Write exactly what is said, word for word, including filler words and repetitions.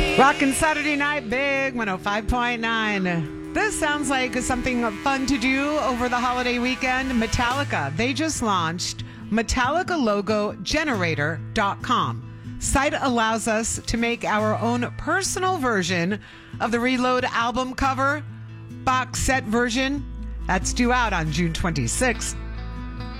Rockin' Saturday Night Big one oh five point nine. This sounds like something fun to do over the holiday weekend. Metallica, they just launched Metallica Logo Generator dot com. Site allows us to make our own personal version of the Reload album cover, box set version. That's due out on June twenty-sixth.